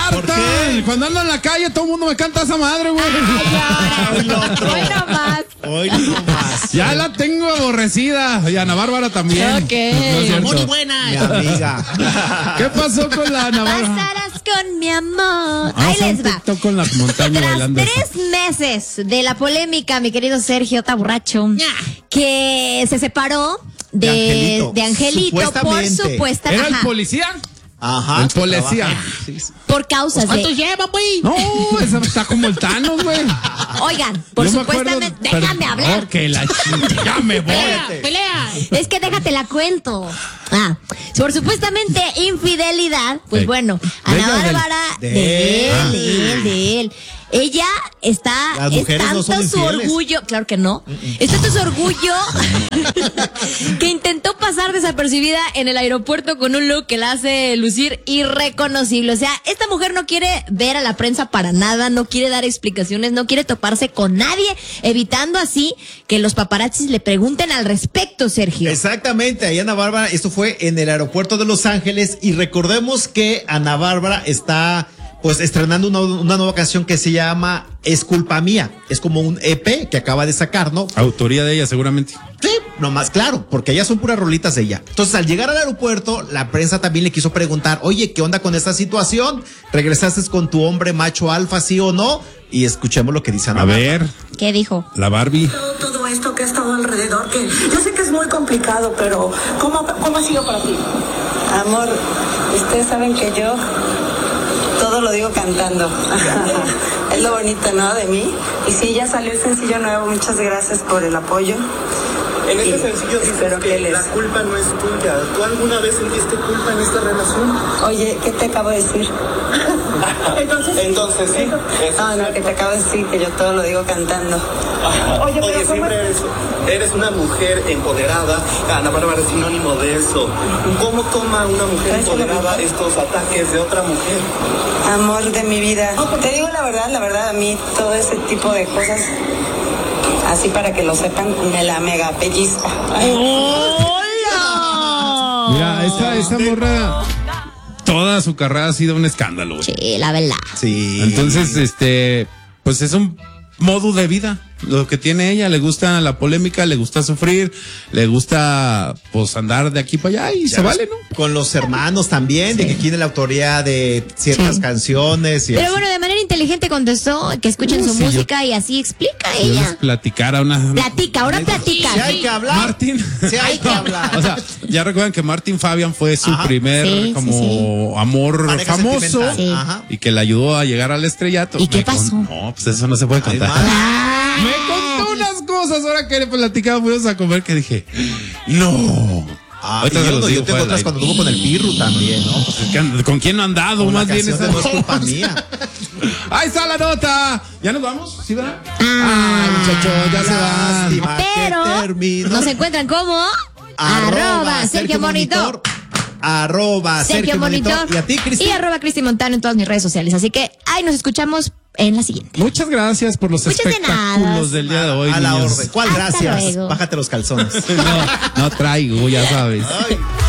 harta. Cuando ando en la calle, todo el mundo me canta esa madre, güey. Hoy nomás. Hoy no más. Ya la tengo aborrecida. Y Ana Bárbara también. Ok. No es cierto. Muy buena. Mi amiga. ¿Qué pasó con la Ana Bárbara? Pasarás con mi amor. Vamos Ahí a un les va. TikTok con la montaña Tras bailando. 3 meses de la polémica, mi querido Sergio Taborracho, que se separó de Angelito por Supuestamente. supuesta. ¿Era el ajá, policía? Ajá. El policía. por causas ¿Cuánto de. lleva, güey? No, esa está como el Thanos, güey. Oigan, por Yo me acuerdo, supuestamente. pero- Déjame hablar. Ok, la chingada. Ya me voy. Pelea. Es que déjate la cuento. Por supuestamente infidelidad, pues Sí. bueno, ¿De Ana ella o del- Bárbara, de de él. Ella está, Las es mujeres no tanto son su infieles. orgullo, claro que no, es tanto su orgullo que intentó pasar desapercibida en el aeropuerto con un look que la hace lucir irreconocible. O sea, esta mujer no quiere ver a la prensa para nada, no quiere dar explicaciones, no quiere toparse con nadie, evitando así que los paparazzis le pregunten al respecto, Sergio. Exactamente, ahí Ana Bárbara, esto fue en el aeropuerto de Los Ángeles y recordemos que Ana Bárbara está pues estrenando una nueva canción que se llama Es Culpa Mía, es como un EP que acaba de sacar, ¿no? Autoría de ella, seguramente. Sí, nomás, claro, porque ellas son puras rolitas de ella. Entonces, al llegar al aeropuerto, la prensa también le quiso preguntar, oye, ¿qué onda con esta situación? ¿Regresaste con tu hombre macho alfa, sí o no? Y escuchemos lo que dice Ana A Bárbara. ver, ¿Qué dijo? la Barbie. Todo esto que ha estado alrededor, que yo sé que es muy complicado, pero ¿cómo ha sido para ti? Amor, ustedes saben que yo todo lo digo cantando. Es lo bonito, ¿no? De mí. Y sí, ya salió el sencillo nuevo. Muchas gracias por el apoyo. En este sencillo dices espero que les... la culpa no es tuya. ¿Tú alguna vez sentiste culpa en esta relación? Oye, ¿qué te acabo de decir? Entonces sí. No, no, que te acabo de decir que yo todo lo digo cantando. Oye, siempre eres una mujer empoderada. Ana Bárbara es sinónimo de eso. ¿Cómo toma una mujer empoderada estos ataques de otra mujer? Amor de mi vida. Te digo la verdad, a mí todo ese tipo de cosas, así para que lo sepan, me la mega pellizca. Mira, esa morra, toda su carrera ha sido un escándalo, güey. Sí, la verdad. Sí. Entonces, pues es un modo de vida. Lo que tiene ella, le gusta la polémica, le gusta sufrir, le gusta pues andar de aquí para allá y se vale, ¿no? Con los hermanos también, de que tiene la autoría de ciertas Sí. canciones. Y Pero así. bueno, de manera inteligente contestó que escuchen su Sí, música y así explica Yo les ella. platicara una... Platica, ahora platica. Si hay que hablar. Martín. Si hay que hablar. O sea, ya recuerdan que Martín Fabian fue su Ajá. primer Sí, como sí, amor Pareja famoso sentimental. Sí. Ajá. y que le ayudó a llegar al estrellato. ¿Y qué Me pasó? No, pues eso no se puede contar. Además, Me contó unas cosas ahora que le platicaba, fuimos a comer que dije, no. Ahorita y se los digo yo tengo fuera otras del cuando aire. tuvo con el Pirru también, ¿no? Pues es que, ¿con quién no ha andado? Con la Más bien canción esa de No es culpa mía. Ahí está la nota. ¿Ya nos vamos? ¿Sí, verdad? Ah. Muchachos, ya se van. Lástima que Pero terminó. nos encuentran como Sergio Monitor. Arroba Sergio Monitor. Y a ti, Cristi. Y arroba Cristi Montano en todas mis redes sociales. Así que ahí nos escuchamos en la siguiente. Muchas gracias por los Muchas de nada. espectáculos del día de hoy, A la niños. orden. ¿Cuál Hasta gracias? luego. Bájate los calzones. No traigo, ya sabes. Ay.